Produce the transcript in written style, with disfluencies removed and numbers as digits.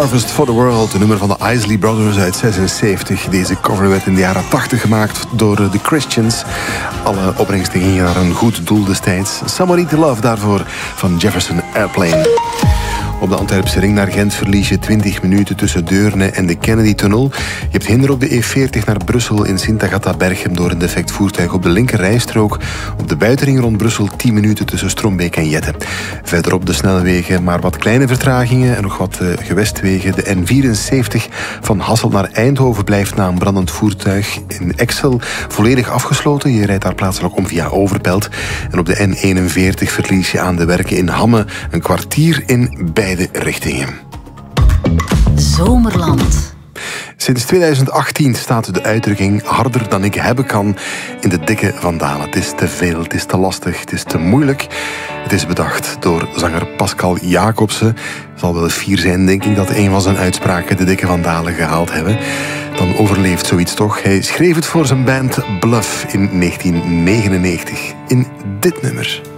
Harvest for the World, een nummer van de Isley Brothers uit 76. Deze cover werd in de jaren 80 gemaakt door de Christians. Alle opbrengsten gingen naar een goed doel destijds. Somebody to Love daarvoor van Jefferson Airplane. Op de Antwerpse ring naar Gent verlies je 20 minuten tussen Deurne en de Kennedy-tunnel. Je hebt hinder op de E40 naar Brussel in Sint-Agatha-Berchem door een defect voertuig op de linkerrijstrook. Op de buitenring rond Brussel 10 minuten tussen Strombeek en Jette. Verderop de snelwegen, maar wat kleine vertragingen en nog wat gewestwegen. De N74 van Hasselt naar Eindhoven blijft na een brandend voertuig in Exel volledig afgesloten. Je rijdt daar plaatselijk om via Overpelt. En op de N41 verlies je aan de werken in Hamme een kwartier in beide richtingen. Zomerland. Sinds 2018 staat de uitdrukking harder dan ik hebben kan in de dikke vandalen. Het is te veel, het is te lastig, het is te moeilijk. Het is bedacht door zanger Pascal Jacobsen. Zal wel fier zijn, denk ik, dat een van zijn uitspraken de dikke vandalen gehaald hebben. Dan overleeft zoiets toch. Hij schreef het voor zijn band Bluff in 1999 in dit nummer.